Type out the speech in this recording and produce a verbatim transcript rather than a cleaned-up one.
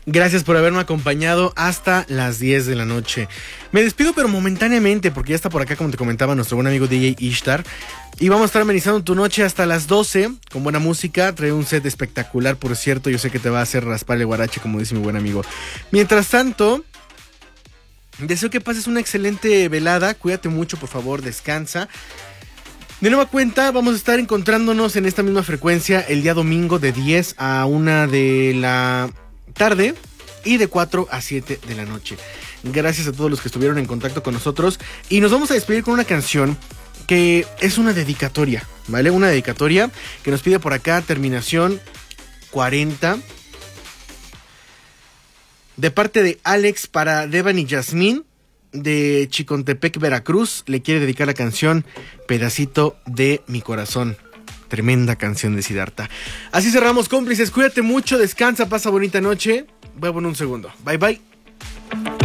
Gracias por haberme acompañado hasta las diez de la noche. Me despido pero momentáneamente porque ya está por acá, como te comentaba, nuestro buen amigo D J Ishtar. Y vamos a estar amenizando tu noche hasta las doce con buena música. Trae un set espectacular, por cierto. Yo sé que te va a hacer raspar el guarache, como dice mi buen amigo. Mientras tanto, deseo que pases una excelente velada. Cuídate mucho, por favor, descansa. De nueva cuenta, vamos a estar encontrándonos en esta misma frecuencia el día domingo de diez a una de la tarde y de cuatro a siete de la noche. Gracias a todos los que estuvieron en contacto con nosotros. Y nos vamos a despedir con una canción que es una dedicatoria, ¿vale? Una dedicatoria que nos pide por acá terminación cuarenta. De parte de Alex para Devan y Yasmín de Chicontepec, Veracruz. Le quiere dedicar la canción Pedacito de mi corazón. Tremenda canción de Siddhartha. Así cerramos, cómplices. Cuídate mucho, descansa, pasa bonita noche. Voy a poner un segundo. Bye, bye.